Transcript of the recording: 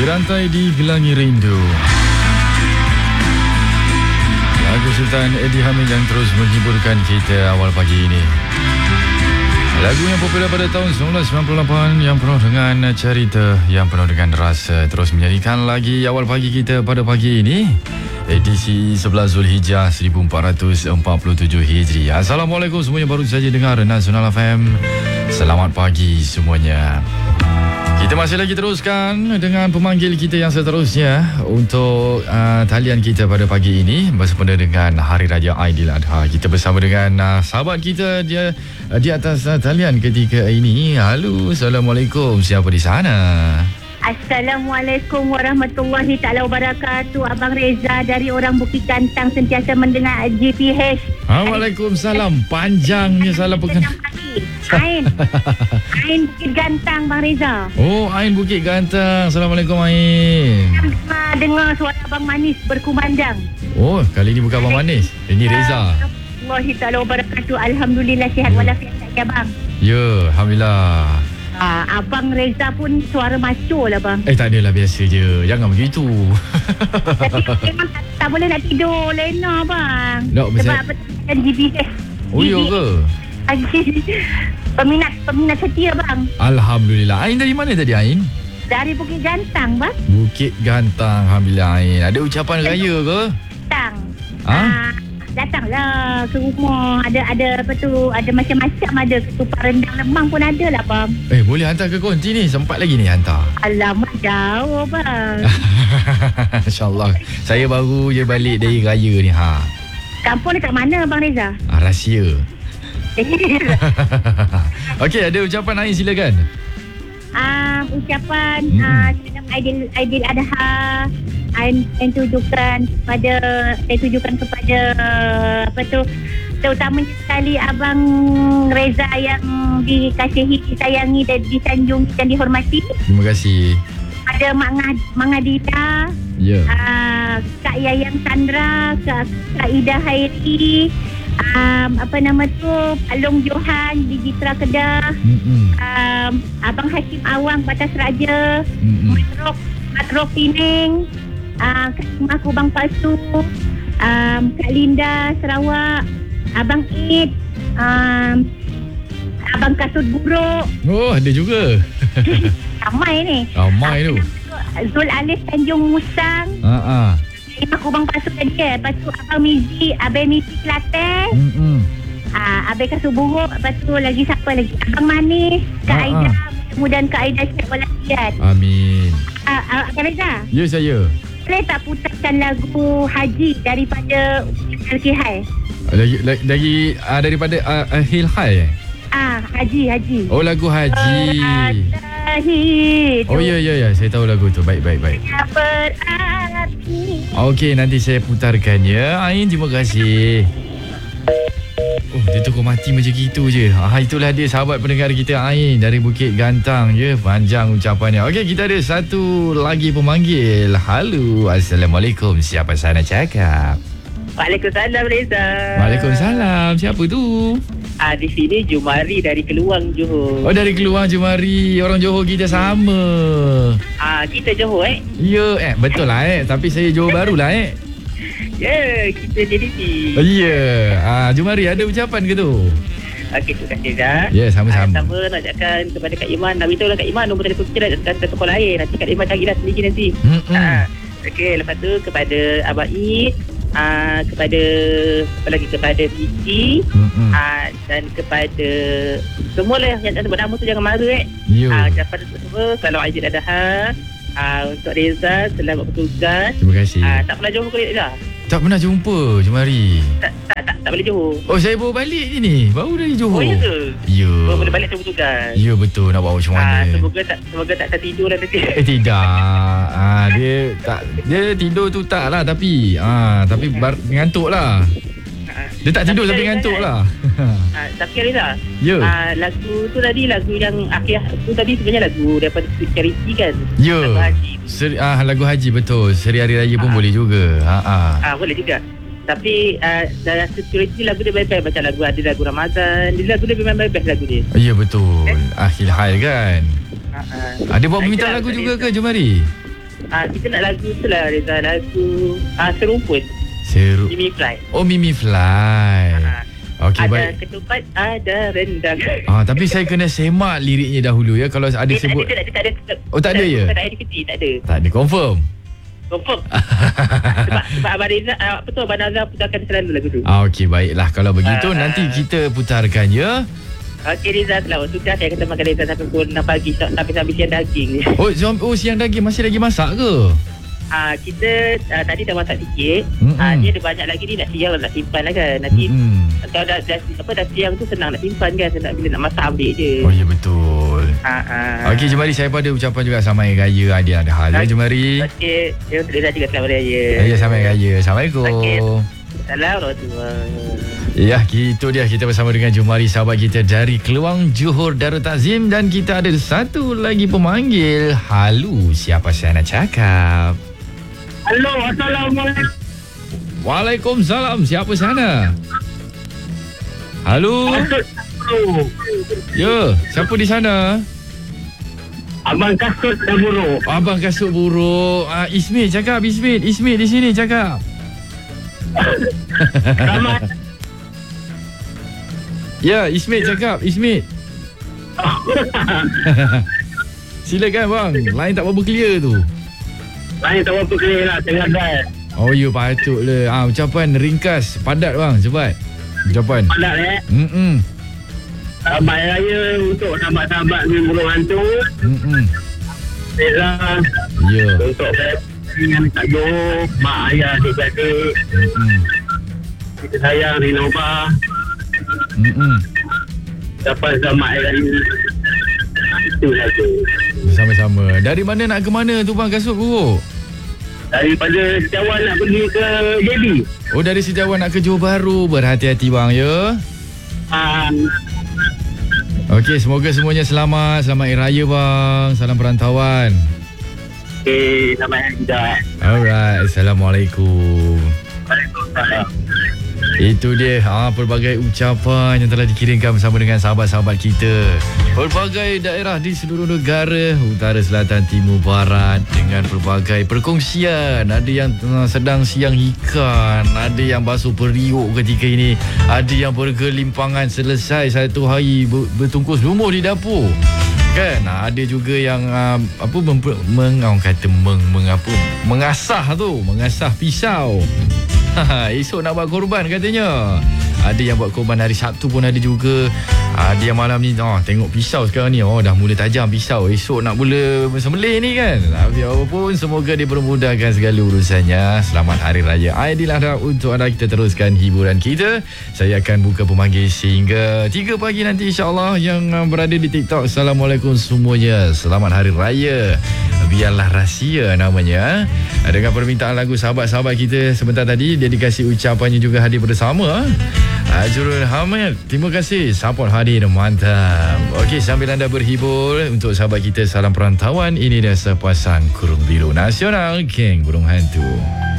Dirantai di Gelangi Rindu. Lagu Sultan Eddie Hamid yang terus menghiburkan kita awal pagi ini. Lagu yang popular pada tahun 1998 yang penuh dengan cerita, yang penuh dengan rasa, terus menyanyikan lagi awal pagi kita pada pagi ini. Edisi 11 Zulhijjah 1447 Hijri. Assalamualaikum semuanya, baru saja dengar Nasional FM. Selamat pagi semuanya. Kita masih lagi teruskan dengan pemanggil kita yang seterusnya untuk talian kita pada pagi ini bersempena dengan Hari Raya Aidiladha. Kita bersama dengan sahabat kita dia di atas talian ketika ini. Halo, Assalamualaikum. Siapa di sana? Assalamualaikum warahmatullahi taala wabarakatuh. Abang Reza dari orang Bukit Gantang, sentiasa mendengar GPH. Waalaikumsalam. Panjangnya salam perkenalan. Ain Bukit Gantang, Bang Reza. Oh, Ain Bukit Gantang. Assalamualaikum, Ain. Dengar suara Abang Manis berkumandang. Oh, kali ini bukan Abang Manis. Ini Reza. Warahmatullahi taala wabarakatuh. Alhamdulillah sihat walafiat ya, Bang. Ya, Alhamdulillah. Abang Reza pun suara maco lah, Bang. Tak adalah, biasa je. Jangan begitu. Tapi memang tak boleh nak tidur lena, Bang. Tak, sebab apa kan GBH. Oh, iya ke? Peminat setia, Bang. Alhamdulillah. Ain dari mana tadi, Ain? Dari Bukit Gantang, Bang. Bukit Gantang. Alhamdulillah, Ain. Ada ucapan raya ke? Datang. Ha? Datanglah ke rumah. Ada apa tu? Ada macam-macam, ada ketupat rendang lemang pun ada lah, Bang. Boleh hantar ke konti ni? Sempat lagi ni hantar. Alamak, jauh, Bang. InsyaAllah. Saya baru je balik dari raya ni. Kampung dekat mana, Bang Reza? Rahsia. Okey, ada ucapan Ain, silakan. Ucapan selamat Aidiladha. Saya tujukan kepada apa tu, terutamanya sekali Abang Reza yang dikasihi, disayangi dan disanjung dan dihormati. Terima kasih. Ada Mak Ngadila, Kak Yayang Sandra, Kak Ida Hairi, apa nama tu, Pak Long Johan di Jitra Kedah, Abang Hakim Awang Batas Raja, Matrok Pining, Kak Imah Kubang Pasu, Kak Linda Sarawak, Abang Id, Abang Kasut Buruk. Oh, ada juga. Ramai ni. Ramai tu. Zul Alif Tanjung Musang. Imah Kubang Pasu tadi. Lepas tu Abang Mizi, Abang Mizi Kelantan. Abang Kasut Buruk. Lepas tu lagi siapa lagi? Abang Manis, Kak Aida. Mudah-mudahan Kak Aida sihat walafiat. Amin. Abang Reza. Ya, saya. Boleh tak putarkan lagu Haji daripada Al-Kihai? Daripada Hilhai. Haji. Oh, lagu Haji. Oh, ya. Saya tahu lagu tu. Baik. Okey, nanti saya putarkan ya. Ain, terima kasih. Oh, dia terus mati macam gitu je. Itulah dia sahabat pendengar kita, Ain dari Bukit Gantang je. Panjang ucapannya. Okey, kita ada satu lagi pemanggil. Halo, Assalamualaikum. Siapa sana cakap? Waalaikumsalam, Reza. Waalaikumsalam. Siapa tu? Di sini Jumari dari Keluang, Johor. Oh, dari Keluang, Jumari. Orang Johor kita sama. Kita Johor, Ya, betul lah, Tapi saya Johor baru lah, Ya, kita JDT. Ya. Jumari, ada ucapan ke tu? Okey, terima kasih, Zah. Ya, sama-sama. Sama nak cakap kepada Kak Iman. Nak beritahu lah Kak Iman, nombor telefon kita dah telefon lain. Nanti Kak Iman carilah sendiri nanti. Okey, lepas tu kepada Abang Id, kepada apa lagi, kepada Vicky, dan kepada semua lah yang tak sebut nama tu jangan marah, ucapan untuk semua selamat Aidiladha. Untuk Reza, selamat bertugas. Terima kasih. Tak pernah Johor ke Reza? Tak pernah jumpa, Jumari. Tak boleh Johor. Oh, saya baru balik je ni. Baru dari Johor. Oh, ya ke? Ya. Baru boleh balik sebab tugas. Ya, betul. Nak buat macam mana? Semoga tak tertidur lah nanti. Tidak. Dia tidur tu tak lah, tapi ngantuk lah. Dia tak tidur sampai ngantuk lah. Tapi Reza, lagu tu tadi, lagu yang akhir tu tadi sebenarnya lagu daripada Charity kan? Ya. Lagu Haji. Lagu Haji, betul. Seri Hari Raya pun boleh juga. Boleh juga. Tapi dalam security lagu dia best-best. Macam lagu Ramadan. Lagu dia memang best lagu dia. Ya, betul. Akhil Hai kan. Ada buat permintaan lagu juga ke, Jumari? Kita nak lagu tu lah Reza. Lagu Serumpun. Mimi Fly. Oh, Mimi Fly. Okey, ada baik. ketupat, ada rendang. Tapi saya kena semak liriknya dahulu ya. Kalau ada sebut. Tak ada. Oh, tak ada ya? Tak ada kecil, tak ada. Tak ada, confirm. sebab Abang Reza, Abang Nazar putarkan selalu lagu tu. Okey, baiklah. Kalau begitu nanti kita putarkan ya. Okey Reza, selamat sudah. Saya akan makan Reza sampai pukul 6 pagi. Sampai siang daging. Siang daging. Masih lagi masak ke? Kita tadi dah masak sikit. Dia ada banyak lagi ni nak siang, nak simpan lah kan. Nanti kalau dah siang tu senang nak simpan kan. Senang bila nak masak ambil je. Oh ya, betul. Okey Jemari, saya pada ucapan juga selamat Hari Raya. Dia ada hal ya Jemari. Okey, untuk Reza juga selamat Hari Raya. Ya, selamat Hari Raya. Assalamualaikum. Okey. Assalamualaikum. Ya, itu dia, kita bersama dengan Jumari, sahabat kita dari Keluang, Johor Darul Takzim. Dan kita ada satu lagi pemanggil. Halo, siapa saya nak cakap? Halo, Assalamualaikum. Waalaikumsalam, siapa sana? Halo. Ya, siapa di sana? Abang Kasut dan Buruk. Abang Kasut Buruk. Ismit cakap, Ismit di sini cakap. Selamat. Ya, Ismit cakap, Ismit. Silakan bang, line tak berapa clear tu. Lain tak apa clear lah, tengah drive. Oh ya, patutlah. Ucapan ringkas, padat bang, cepat. Ucapan. Padat Selamat Hari Raya untuk sahabat-sahabat di Burung Hantu. Reza. Ya. Untuk dengan Kak Jo, mak ayah, adik-adik. Kita sayang Rinova. Dapat selamat Hari Raya. Itu saja. Bersama-sama. Dari mana nak ke mana tu bang Kasut Buruk? Daripada Setiawan nak pergi ke JB. Oh, dari Setiawan nak ke Johor Bahru. Berhati-hati bang ya. Okey, semoga semuanya selamat. Selamat Hari Raya bang. Salam perantauan. Okey, selamat hari juga. Alright, Assalamualaikum. Waalaikumsalam. Itu dia pelbagai ucapan yang telah dikirimkan bersama dengan sahabat-sahabat kita. Pelbagai daerah di seluruh negara, utara, selatan, timur, barat, dengan pelbagai perkongsian. Ada yang sedang siang ikan, ada yang basuh periuk ketika ini, ada yang bergelimpangan selesai satu hari bertungkus lumur di dapur. Kan? Ada juga yang mengasah pisau. Esok nak buat korban katanya. Ada yang buat korban hari Sabtu pun ada juga. Ada yang malam ni tengok pisau sekarang ni, dah mula tajam pisau. Esok nak mula sembelih ni kan. Tapi apapun, semoga dipermudahkan segala urusannya. Selamat Hari Raya Aidiladha untuk anda. Kita teruskan hiburan kita. Saya akan buka pemanggil sehingga 3 pagi nanti insyaAllah. Yang berada di TikTok, Assalamualaikum semuanya. Selamat Hari Raya. Biarlah rahsia namanya. Dengan permintaan lagu sahabat-sahabat kita sebentar tadi, dia dikasih ucapannya juga hadir bersama. Ajurul Hamid, terima kasih. Support hadir, mantap. Okey, sambil anda berhibur, untuk sahabat kita salam perantauan, ini dia sepasang kurung biru nasional, geng Burung Hantu.